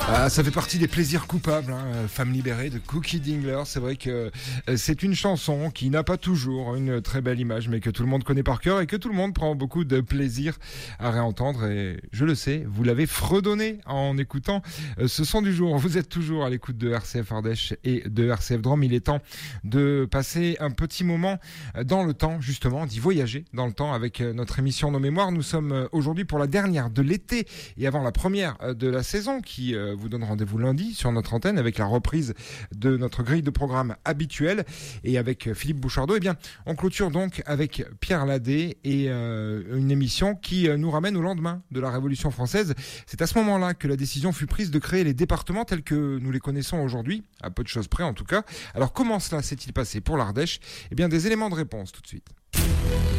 Ah, ça fait partie des plaisirs coupables, hein. Femme libérée de Cookie Dingler. C'est vrai que c'est une chanson qui n'a pas toujours une très belle image, mais que tout le monde connaît par cœur et que tout le monde prend beaucoup de plaisir à réentendre. Et je le sais, vous l'avez fredonné en écoutant ce son du jour. Vous êtes toujours à l'écoute de RCF Ardèche et de RCF Drôme. Il est temps de passer un petit moment dans le temps, justement, d'y voyager dans le temps avec notre émission Nos Mémoires. Nous sommes aujourd'hui pour la dernière de l'été et avant la première de la saison qui vous donne rendez-vous lundi sur notre antenne avec la reprise de notre grille de programme habituelle et avec Philippe Bouchardot. Eh bien, on clôture donc avec Pierre Ladet et une émission qui nous ramène au lendemain de la Révolution française. C'est à ce moment-là que la décision fut prise de créer les départements tels que nous les connaissons aujourd'hui, à peu de choses près en tout cas. Alors comment cela s'est-il passé pour l'Ardèche ? Eh bien, des éléments de réponse tout de suite.